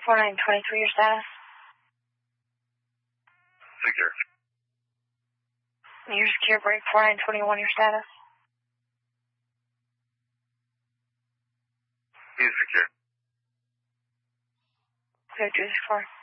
4923, your status? Secure. Your secure break, 4921, your status? He's secure. Okay, 264.